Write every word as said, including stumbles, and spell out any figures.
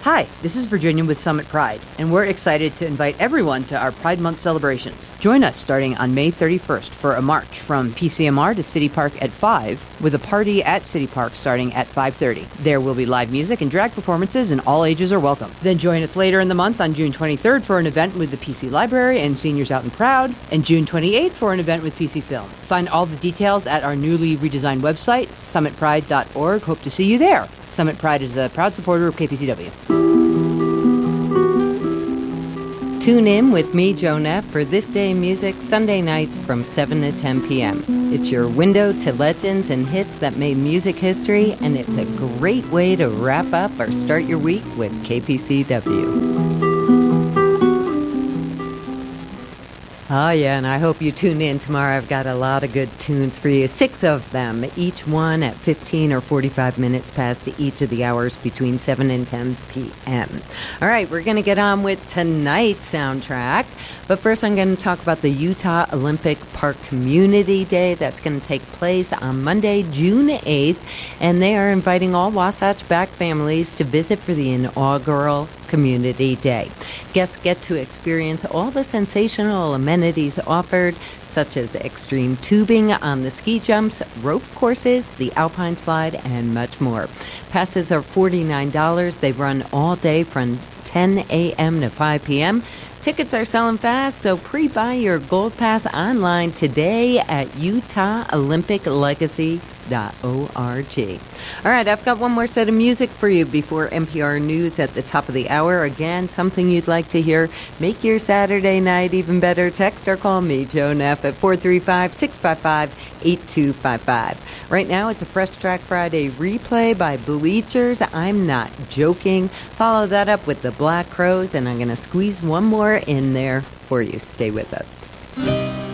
Hi, this is Virginia with Summit Pride, and we're excited to invite everyone to our Pride Month celebrations. Join us starting on May thirty-first for a march from P C M R to City Park at five, with a party at City Park starting at five thirty. There will be live music and drag performances, and all ages are welcome. Then join us later in the month on June twenty-third for an event with the P C Library and Seniors Out and Proud, and June twenty-eighth for an event with P C Film. Find all the details at our newly redesigned website, summit pride dot org. Hope to see you there. Summit Pride is a proud supporter of K P C W. Tune in with me, Joan F., for This Day in Music, Sunday nights from seven to ten p.m. It's your window to legends and hits that made music history, and it's a great way to wrap up or start your week with K P C W. Oh, yeah, and I hope you tune in tomorrow. I've got a lot of good tunes for you, six of them, each one at fifteen or forty-five minutes past each of the hours between seven and ten p.m. All right, we're going to get on with tonight's soundtrack, but first I'm going to talk about the Utah Olympic Park Community Day that's going to take place on Monday, June eighth, and they are inviting all Wasatch Back families to visit for the inaugural Community Day. Guests get to experience all the sensational amenities offered, such as extreme tubing on the ski jumps, rope courses, the alpine slide, and much more. Passes are forty-nine dollars. They run all day from ten a.m. to five p.m. Tickets are selling fast, so pre-buy your Gold Pass online today at utah olympic legacy dot org. All right, I've got one more set of music for you before N P R News at the top of the hour. Again, something you'd like to hear. Make your Saturday night even better. Text or call me, Joan F., at four three five, six five five, eight two five five. Right now, it's a Fresh Track Friday replay by Bleachers. I'm Not Joking. Follow that up with the Black Crowes, and I'm going to squeeze one more in there for you. Stay with us.